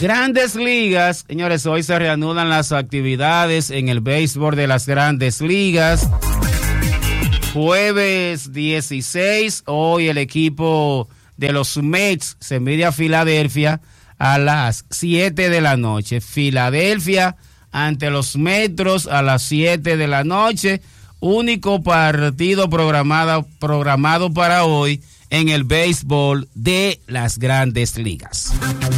Grandes Ligas, señores, hoy se reanudan las actividades en el béisbol de las Grandes Ligas. Jueves 16, hoy el equipo de los Mets se mide a Filadelfia a las 7 de la noche. Filadelfia ante los Metros a las 7 de la noche. Único partido programado para hoy en el béisbol de las Grandes Ligas.